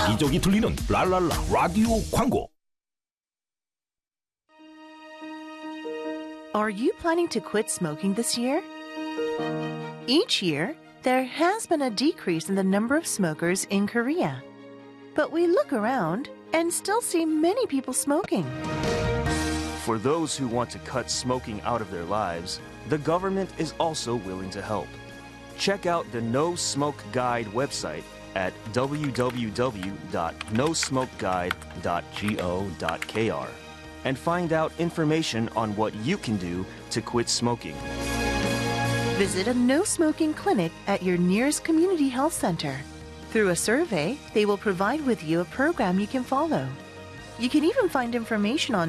여기저기 들리는 랄랄라 라디오 광고. Are you planning to quit smoking this year? Each year, there has been a decrease in the number of smokers in Korea. But we look around and still see many people smoking. For those who want to cut smoking out of their lives, the government is also willing to help. Check out the No Smoke Guide website at www.nosmokeguide.go.kr and find out information on what you can do to quit smoking. Visit a no-smoking clinic at your nearest community health center. Through a survey, they will provide with you a program you can follow. You can even find information on